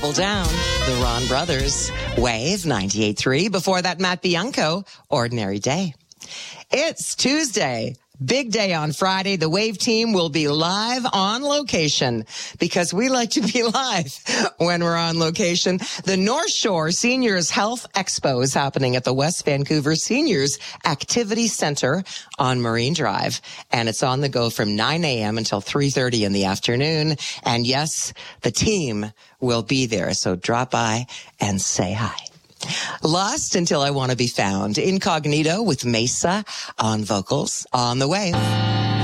Double Down, the Ron Brothers, Wave 98.3. Before that, Matt Bianco, Ordinary Day. It's Tuesday. Big day on Friday. The Wave team will be live on location because we like to be live when we're on location. The North Shore Seniors Health Expo is happening at the West Vancouver Seniors Activity Center on Marine Drive. And it's on the go from 9 a.m. until 3:30 in the afternoon. And yes, the team will be there. So drop by and say hi. Lost Until I Want to Be Found. Incognito with Mesa on vocals on the Wave.